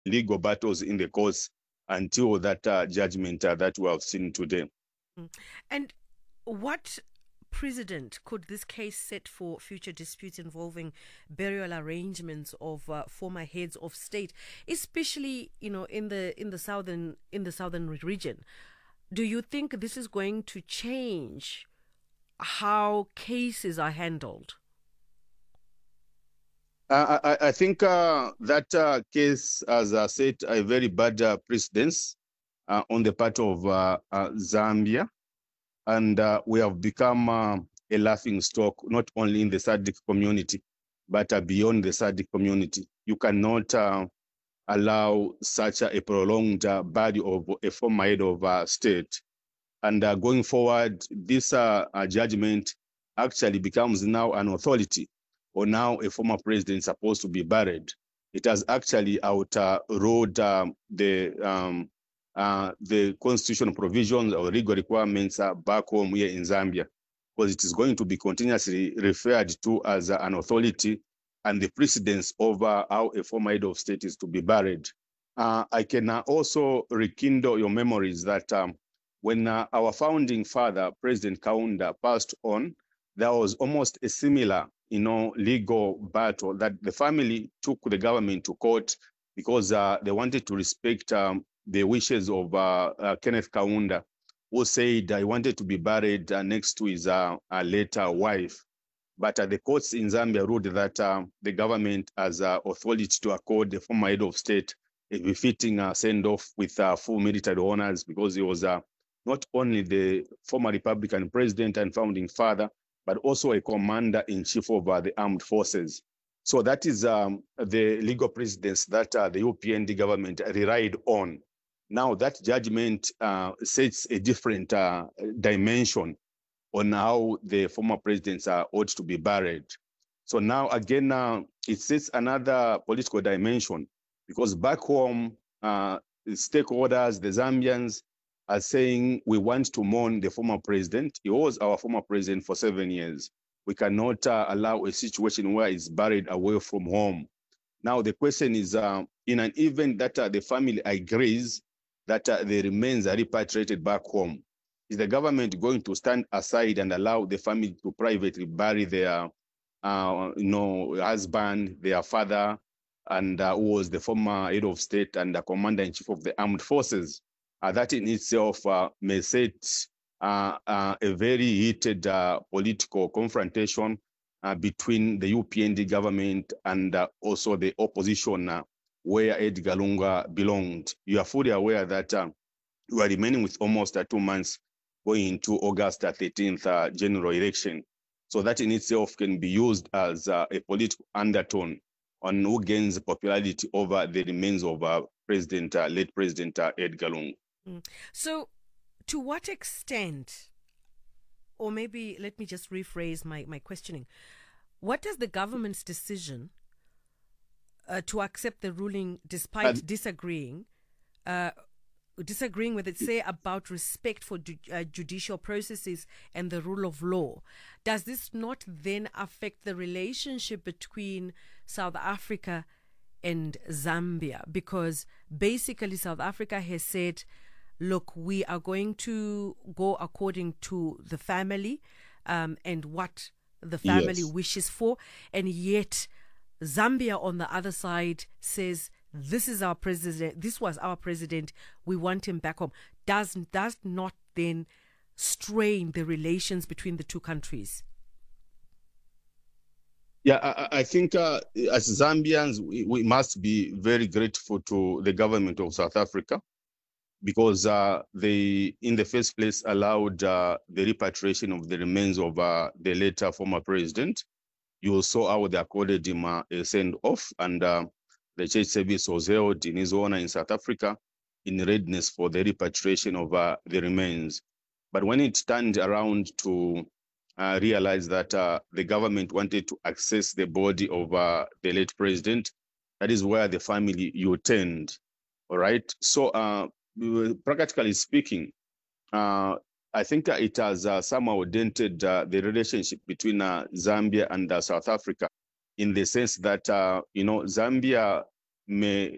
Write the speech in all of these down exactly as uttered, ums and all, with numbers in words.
legal battles in the courts until that uh, judgment uh, that we have seen today. And what precedent could this case set for future disputes involving burial arrangements of uh, former heads of state, especially, you know, in the in the southern in the southern region? Do you think this is going to change how cases are handled? I, I, I think uh, that uh, case has uh, set a very bad uh, precedence uh, on the part of uh, uh, Zambia. And uh, we have become uh, a laughing stock, not only in the SADC community, but uh, beyond the SADC community. You cannot uh, allow such a, a prolonged uh, body of a former head of uh, state. And uh, going forward, this uh, uh, judgment actually becomes now an authority, or now a former president supposed to be buried. It has actually outrode uh, the um, uh, the constitutional provisions or legal requirements uh, back home here in Zambia, because it is going to be continuously referred to as uh, an authority and the precedence over how a former head of state is to be buried. Uh, I can uh, also rekindle your memories that um, when uh, our founding father, President Kaunda, passed on, there was almost a similar, you know, legal battle that the family took the government to court because uh, they wanted to respect um, the wishes of uh, uh, Kenneth Kaunda, who said uh, he wanted to be buried uh, next to his uh, uh, later wife. But uh, the courts in Zambia ruled that uh, the government has uh, authority to accord the former head of state a befitting uh, send-off with uh, full military honors, because he was uh, not only the former Republican president and founding father, but also a commander-in-chief of uh, the armed forces. So that is um, the legal precedence that uh, the U P N D government relied on. Now that judgment uh, sets a different uh, dimension on how the former presidents uh, ought to be buried. So now again, uh, it sets another political dimension, because back home, uh, the stakeholders, the Zambians, are saying we want to mourn the former president. He was our former president for seven years. We cannot uh, allow a situation where he's buried away from home. Now the question is, uh, in an event that uh, the family agrees that uh, the remains are repatriated back home, is the government going to stand aside and allow the family to privately bury their, uh, you know, husband, their father, and uh, who was the former head of state and the commander-in-chief of the armed forces? Uh, that in itself uh, may set uh, uh, a very heated uh, political confrontation uh, between the U P N D government and uh, also the opposition, uh, where Edgar Lunga belonged. You are fully aware that uh, we are remaining with almost uh, two months going into August thirteenth uh, general election. So that in itself can be used as uh, a political undertone on who gains popularity over the remains of uh, President, uh, late President uh, Edgar Lungu. Mm. So, to what extent, or maybe let me just rephrase my, my questioning, what does the government's decision uh, to accept the ruling despite uh, disagreeing, uh, disagreeing with it, say about respect for ju- uh, judicial processes and the rule of law, does this not then affect the relationship between South Africa and Zambia? Because basically South Africa has said, look, we are going to go according to the family um, and what the family yes. wishes for. And yet Zambia on the other side says, this is our president, this was our president, we want him back home. Does, does not then strain the relations between the two countries? Yeah, I, I think uh, as Zambians, we, we must be very grateful to the government of South Africa, because uh, they, in the first place, allowed uh, the repatriation of the remains of uh, the later former president. You saw how they accorded him uh, a send-off, and uh, the church service was held in his honor in South Africa in readiness for the repatriation of uh, the remains. But when it turned around to uh, realize that uh, the government wanted to access the body of uh, the late president, that is where the family U-turned, all right? So uh, practically speaking, uh, I think it has uh, somehow dented uh, the relationship between uh, Zambia and uh, South Africa, in the sense that, uh, you know, Zambia may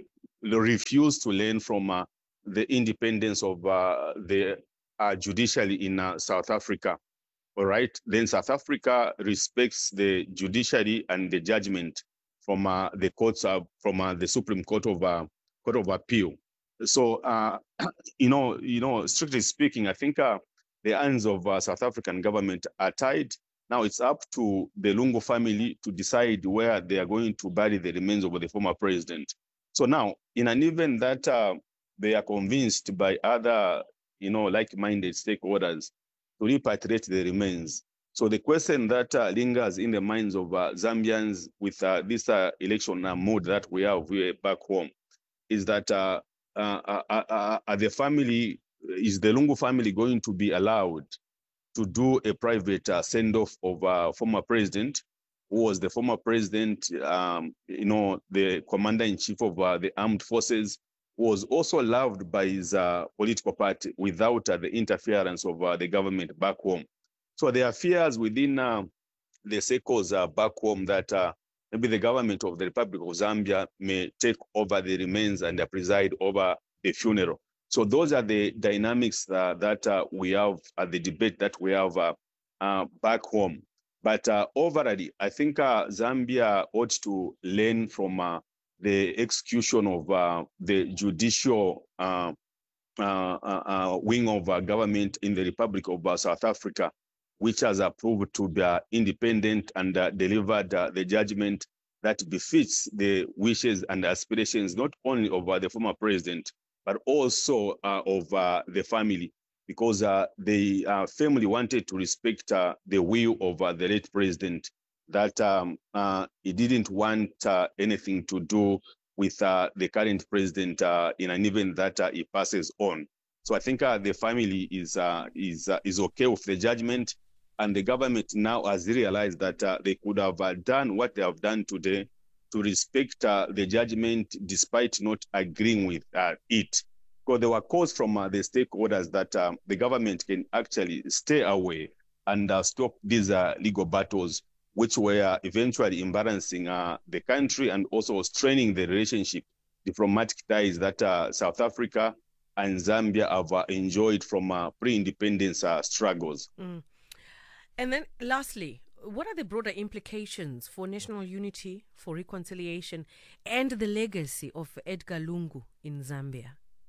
refuse to learn from uh, the independence of uh, the uh, judiciary in uh, South Africa. All right, then South Africa respects the judiciary and the judgment from uh, the courts, uh, from uh, the Supreme Court of uh, Court of Appeal. So, uh, you know, you know, strictly speaking, I think uh, the hands of uh, South African government are tied. Now it's up to the Lungu family to decide where they are going to bury the remains of the former president. So now, in an event that uh, they are convinced by other, you know, like-minded stakeholders to repatriate the remains. So the question that uh, lingers in the minds of uh, Zambians with uh, this uh, election uh, mood that we have here back home is that uh, uh, uh, uh, uh, the family, is the Lungu family going to be allowed to do a private uh, send-off of uh, former president, who was the former president, um, you know, the commander-in-chief of uh, the armed forces, who was also loved by his uh, political party without uh, the interference of uh, the government back home. So there are fears within uh, the circles uh, back home that uh, maybe the government of the Republic of Zambia may take over the remains and uh, preside over the funeral. So those are the dynamics uh, that uh, we have at uh, the debate that we have uh, uh, back home. But uh, overall, I think uh, Zambia ought to learn from uh, the execution of uh, the judicial uh, uh, uh, wing of uh, government in the Republic of uh, South Africa, which has uh, proved to be uh, independent and uh, delivered uh, the judgment that befits the wishes and aspirations not only of uh, the former president, but also uh, of uh, the family, because uh, the uh, family wanted to respect uh, the will of uh, the late president, that um, uh, he didn't want uh, anything to do with uh, the current president uh, in an event that uh, he passes on. So I think uh, the family is, uh, is, uh, is okay with the judgment, and the government now has realized that uh, they could have uh, done what they have done today to respect uh, the judgment despite not agreeing with uh, it. Because there were calls from uh, the stakeholders that um, the government can actually stay away and uh, stop these uh, legal battles, which were eventually embarrassing uh, the country and also straining the relationship, diplomatic ties that uh, South Africa and Zambia have uh, enjoyed from uh, pre-independence uh, struggles. Mm. And then lastly, what are the broader implications for national unity, for reconciliation, and the legacy of Edgar Lungu in Zambia?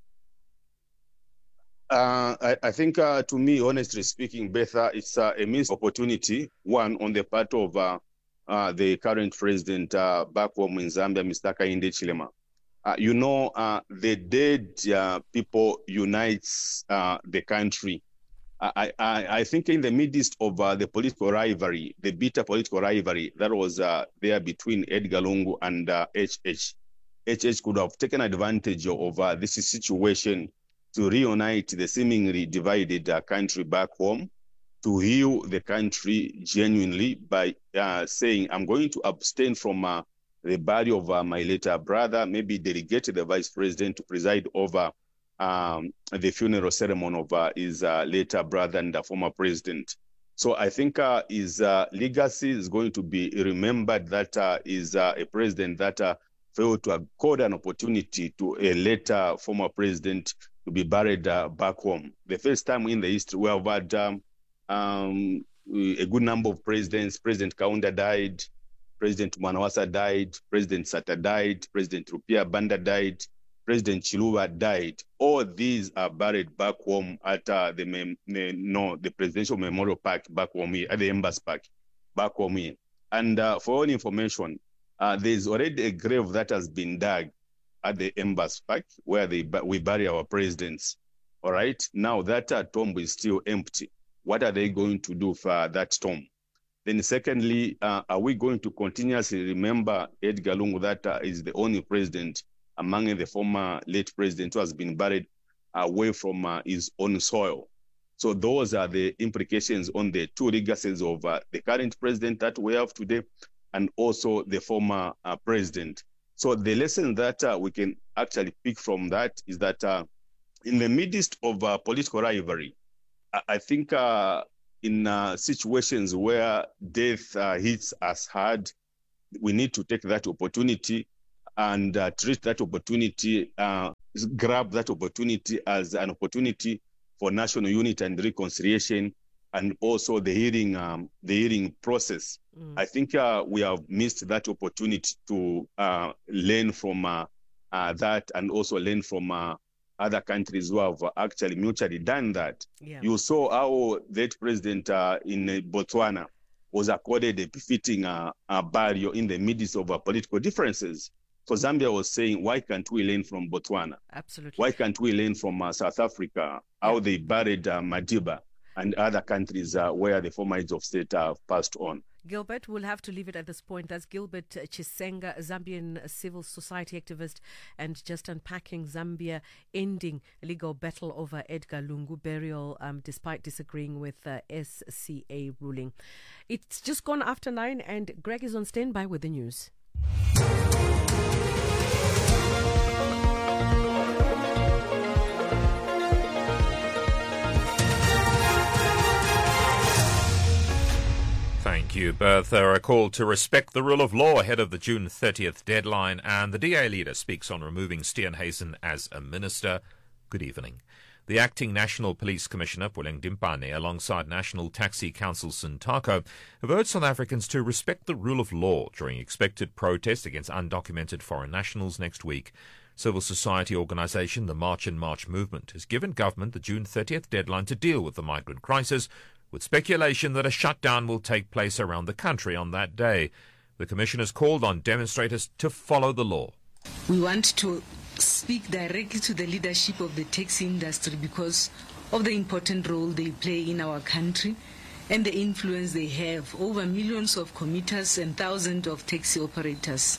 Uh, I, I think, uh, to me, honestly speaking, Betha, it's uh, a missed opportunity, one, on the part of uh, uh, the current president uh, back home in Zambia, Mister Hakainde Hichilema. Uh, you know, uh, the dead uh, people unites uh, the country. I, I, I think in the midst of uh, the political rivalry, the bitter political rivalry that was uh, there between Edgar Lungu and uh, H H, H H could have taken advantage of uh, this situation to reunite the seemingly divided uh, country back home, to heal the country genuinely by uh, saying, I'm going to abstain from uh, the body of uh, my later brother, maybe delegate the vice president to preside over um, the funeral ceremony of uh, his uh, later brother and the former president. So I think uh, his uh, legacy is going to be remembered, that uh, is uh, a president that uh, failed to accord an opportunity to a later former president to be buried uh, back home. The first time in the history we have had um, um, a good number of presidents. President Kaunda died, President Mwanawasa died, President Sata died, President Rupia Banda died, President Chiluba died. All these are buried back home at uh, the mem- no the Presidential Memorial Park back home here, at the Embassy Park back home here. And uh, for all information, uh, there's already a grave that has been dug at the Embassy Park where they we bury our presidents. All right, now that uh, tomb is still empty. What are they going to do for that tomb? Then secondly, uh, are we going to continuously remember Edgar Lungu, that uh, is the only president among the former late president who has been buried away from uh, his own soil? So those are the implications on the two legacies of uh, the current president that we have today and also the former uh, president. So the lesson that uh, we can actually pick from that is that uh, in the midst of uh, political rivalry, I, I think uh, in uh, situations where death uh, hits us hard, we need to take that opportunity and uh, treat that opportunity, uh, grab that opportunity as an opportunity for national unity and reconciliation, and also the hearing, um, the hearing process. Mm. I think uh, we have missed that opportunity to uh, learn from uh, uh, that, and also learn from uh, other countries who have actually mutually done that. Yeah. You saw how that president uh, in Botswana was accorded a befitting uh, uh, burial in the midst of uh, political differences. So Zambia was saying, why can't we learn from Botswana? Absolutely. Why can't we learn from uh, South Africa, how yeah. they buried uh, Madiba and other countries uh, where the former heads of state have passed on? Gilbert, we'll have to leave it at this point. That's Gilbert Chisenga, Zambian civil society activist, and just unpacking Zambia ending legal battle over Edgar Lungu burial, um, despite disagreeing with the uh, S C A ruling. It's just gone after nine, and Greg is on standby with the news. Thank you, Bertha. A call to respect the rule of law ahead of the June thirtieth deadline, and the D A leader speaks on removing Steenhuisen as a minister. Good evening. The acting National Police Commissioner, Puleng Dimpane, alongside National Taxi Council Sintako, have urged South Africans to respect the rule of law during expected protests against undocumented foreign nationals next week. Civil society organisation the March and March Movement has given government the June thirtieth deadline to deal with the migrant crisis, with speculation that a shutdown will take place around the country on that day. The Commission has called on demonstrators to follow the law. We want to speak directly to the leadership of the taxi industry because of the important role they play in our country and the influence they have over millions of commuters and thousands of taxi operators.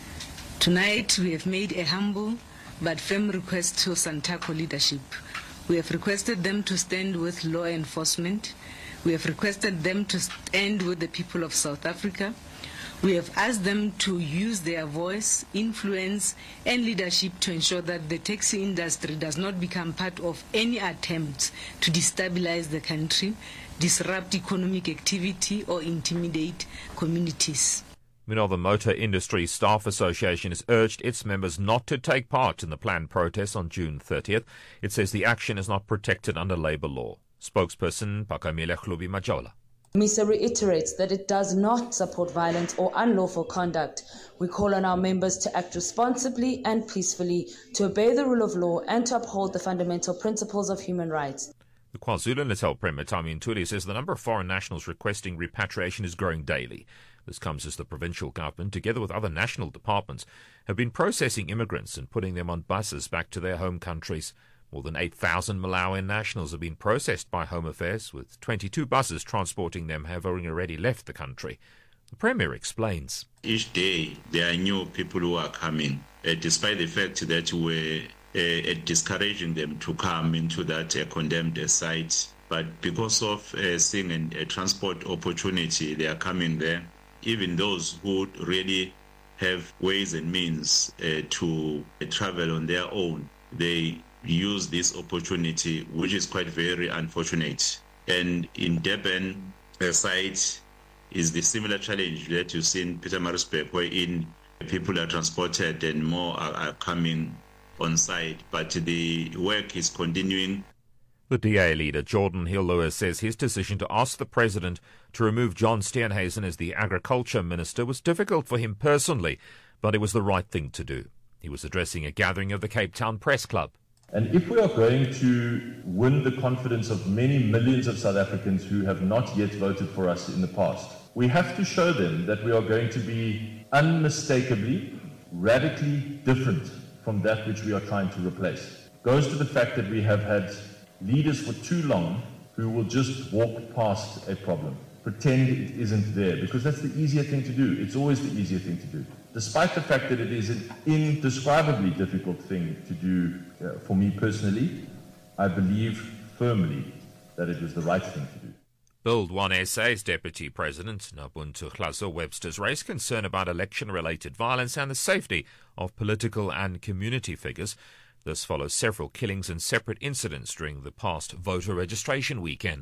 Tonight we have made a humble but firm request to Santako leadership. We have requested them to stand with law enforcement. We have requested them to stand with the people of South Africa. We have asked them to use their voice, influence, and leadership to ensure that the taxi industry does not become part of any attempt to destabilize the country, disrupt economic activity, or intimidate communities. Meanwhile, the Motor Industry Staff Association has urged its members not to take part in the planned protests on June thirtieth. It says the action is not protected under labour law. Spokesperson Pakamile Khlubi Majola. MISA reiterates that it does not support violence or unlawful conduct. We call on our members to act responsibly and peacefully, to obey the rule of law and to uphold the fundamental principles of human rights. The KwaZulu-Natal Premier Tami Ntuli says the number of foreign nationals requesting repatriation is growing daily. This comes as the provincial government, together with other national departments, have been processing immigrants and putting them on buses back to their home countries. More than eight thousand Malawian nationals have been processed by Home Affairs, with twenty-two buses transporting them having already left the country. The Premier explains. Each day there are new people who are coming, uh, despite the fact that we're uh, discouraging them to come into that uh, condemned uh, site. But because of uh, seeing a, a transport opportunity, they are coming there. Even those who really have ways and means uh, to uh, travel on their own, they use this opportunity, which is quite very unfortunate. And in Durban, a site is the similar challenge that you see in Pietermaritzburg, where in people are transported and more are, are coming on site. But the work is continuing. The D A leader, Jordan Hill-Lewis, says his decision to ask the president to remove John Steenhuisen as the agriculture minister was difficult for him personally, but it was the right thing to do. He was addressing a gathering of the Cape Town Press Club. And if we are going to win the confidence of many millions of South Africans who have not yet voted for us in the past, we have to show them that we are going to be unmistakably, radically different from that which we are trying to replace. It goes to the fact that we have had leaders for too long who will just walk past a problem, pretend it isn't there, because that's the easier thing to do. It's always the easier thing to do. Despite the fact that it is an indescribably difficult thing to do uh, for me personally, I believe firmly that it was the right thing to do. Build One S A's Deputy President, Nabuntu Hlazo Webster's raised concern about election-related violence and the safety of political and community figures. This follows several killings and separate incidents during the past voter registration weekend.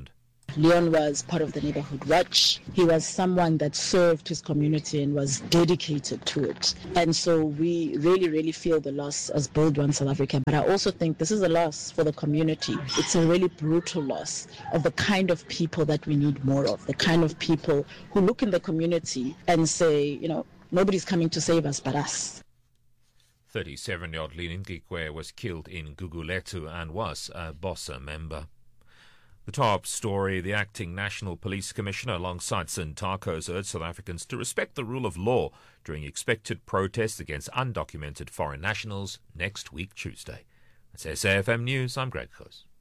Leon was part of the Neighborhood Watch. He was someone that served his community and was dedicated to it. And so we really, really feel the loss as Build One South Africa. But I also think this is a loss for the community. It's a really brutal loss of the kind of people that we need more of, the kind of people who look in the community and say, you know, nobody's coming to save us but us. thirty-seven-year-old Lenin Gikwe was killed in Guguletu and was a BOSA member. The top story, the acting National Police Commissioner alongside Santakos urged South Africans to respect the rule of law during expected protests against undocumented foreign nationals next week Tuesday. That's S A F M News, I'm Greg Coase.